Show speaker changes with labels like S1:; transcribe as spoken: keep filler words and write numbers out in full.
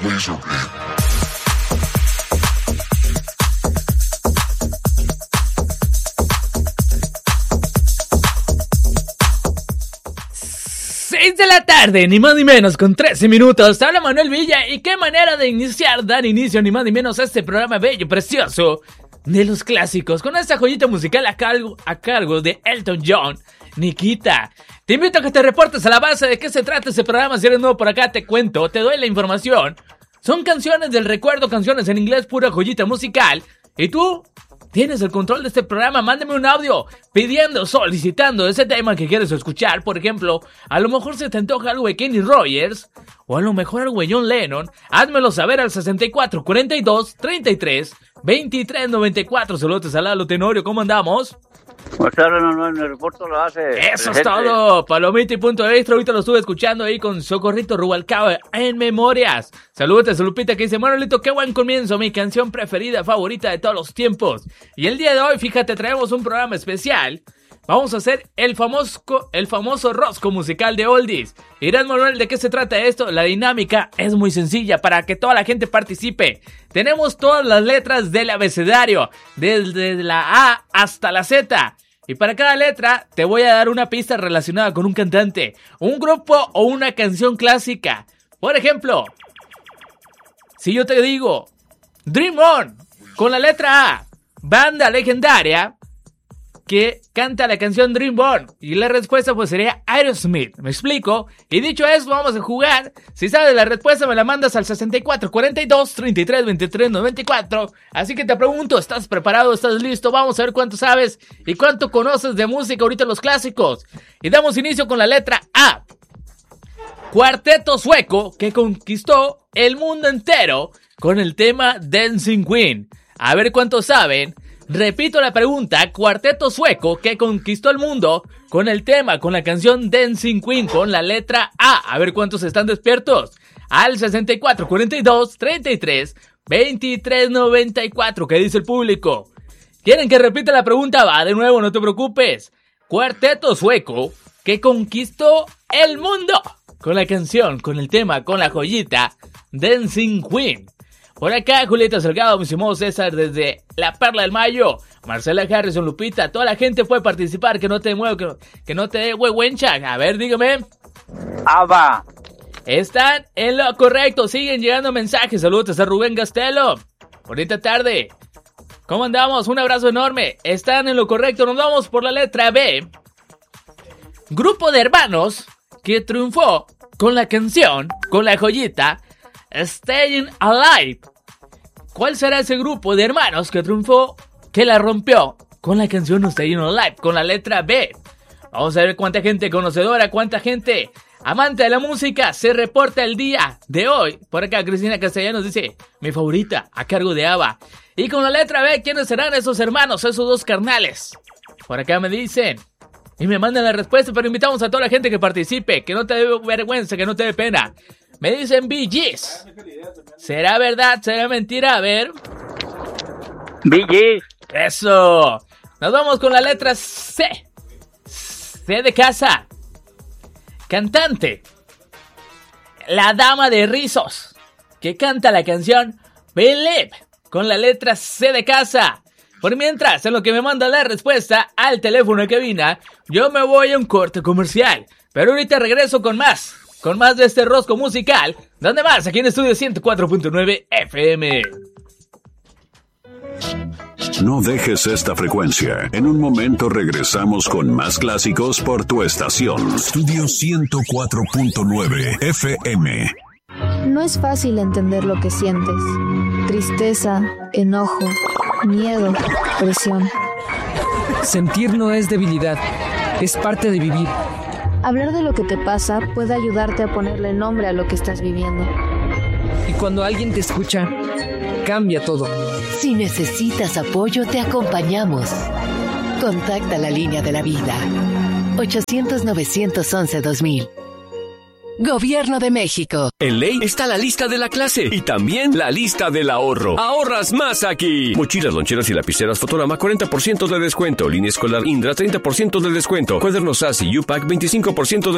S1: seis de la tarde, ni más ni menos, con trece minutos. Habla Manuel Villa y qué manera de iniciar, dar inicio ni más ni menos a este programa bello, precioso de los clásicos, con esta joyita musical a cargo, a cargo de Elton John, Nikita. Te invito a que te reportes a la base de qué se trata este programa. Si eres nuevo por acá, te cuento, te doy la información. Son canciones del recuerdo, canciones en inglés, pura joyita musical. Y tú tienes el control de este programa. Mándame un audio pidiendo, solicitando ese tema que quieres escuchar. Por ejemplo, a lo mejor se te antoja algo de Kenny Rogers, o a lo mejor algo de John Lennon. Házmelo saber al sesenta y cuatro, cuarenta y dos, treinta y tres, veintitrés, noventa y cuatro. Saludos a Lalo Tenorio, ¿cómo andamos?
S2: Pues claro, no, no, en el reporte lo hace.
S1: Eso presente. Es todo. Palomita y punto extra. Ahorita lo estuve escuchando ahí con Socorrito Rubalcaba en Memorias. Saludos a Lupita que dice: Manolito, qué buen comienzo. Mi canción preferida, favorita de todos los tiempos. Y el día de hoy, fíjate, traemos un programa especial. Vamos a hacer el famoso, el famoso rosco musical de oldies. Irán Manuel, ¿de qué se trata esto? La dinámica es muy sencilla para que toda la gente participe. Tenemos todas las letras del abecedario, desde la A hasta la Z. Y para cada letra te voy a dar una pista relacionada con un cantante, un grupo o una canción clásica. Por ejemplo, si yo te digo Dream On, con la letra A, banda legendaria que canta la canción Dream On, y la respuesta pues sería Aerosmith. ¿Me explico? Y dicho eso, vamos a jugar. Si sabes la respuesta, me la mandas al sesenta y cuatro, cuarenta y dos, treinta y tres, veintitrés, noventa y cuatro. Así que te pregunto, ¿estás preparado? ¿Estás listo? Vamos a ver cuánto sabes y cuánto conoces de música ahorita, los clásicos. Y damos inicio con la letra A. Cuarteto sueco que conquistó el mundo entero con el tema Dancing Queen. A ver cuántos saben. Repito la pregunta: cuarteto sueco que conquistó el mundo con el tema, con la canción Dancing Queen, con la letra A. A ver cuántos están despiertos. Al sesenta y cuatro, cuarenta y dos, treinta y tres, veintitrés, noventa y cuatro. ¿Qué dice el público? ¿Quieren que repita la pregunta? Va de nuevo, no te preocupes. Cuarteto sueco que conquistó el mundo con la canción, con el tema, con la joyita Dancing Queen. Por acá, Julieta Salgado, mi estimado César, desde La Perla del Mayo, Marcela Harrison, Lupita, toda la gente puede participar, que no te mueva, que, que no te dé huehuencha. A ver, dígame.
S2: Ava.
S1: Están en lo correcto, siguen llegando mensajes. Saludos a Rubén Gastelo. Bonita tarde. ¿Cómo andamos? Un abrazo enorme. Están en lo correcto, nos vamos por la letra B. Grupo de hermanos que triunfó con la canción, con la joyita Staying Alive. ¿Cuál será ese grupo de hermanos que triunfó, que la rompió con la canción Staying Alive, con la letra B? Vamos a ver cuánta gente conocedora, cuánta gente amante de la música se reporta el día de hoy. Por acá Cristina Castellanos dice: mi favorita, a cargo de ABBA. Y con la letra B, ¿quiénes serán esos hermanos, esos dos carnales? Por acá me dicen y me mandan la respuesta, pero invitamos a toda la gente que participe, que no te dé vergüenza, que no te dé pena. Me dicen Bee Gees. ¿Será verdad? ¿Será mentira? A ver.
S2: Bee Gees.
S1: Eso. Nos vamos con la letra C. C de casa. Cantante. La dama de rizos, que canta la canción Believe, con la letra C de casa. Por mientras, en lo que me manda la respuesta al teléfono de cabina, yo me voy a un corte comercial. Pero ahorita regreso con más. Con más de este rosco musical. ¿Dónde más? Aquí en Estudio ciento cuatro punto nueve F M.
S3: No dejes esta frecuencia. En un momento regresamos con más clásicos por tu estación. Estudio ciento cuatro punto nueve F M.
S4: No es fácil entender lo que sientes. Tristeza, enojo, miedo, presión.
S5: Sentir no es debilidad, es parte de vivir.
S4: Hablar de lo que te pasa puede ayudarte a ponerle nombre a lo que estás viviendo.
S5: Y cuando alguien te escucha, cambia todo.
S6: Si necesitas apoyo, te acompañamos. Contacta la línea de la vida. ochocientos, novecientos once, dos mil. Gobierno de México.
S7: En Ley está la lista de la clase y también la lista del ahorro. Ahorras más aquí. Mochilas, loncheras y lapiceras Fotorama, cuarenta por ciento de descuento. Línea escolar Indra, treinta por ciento de descuento. Cuadernos A S I y U P A C, veinticinco por ciento de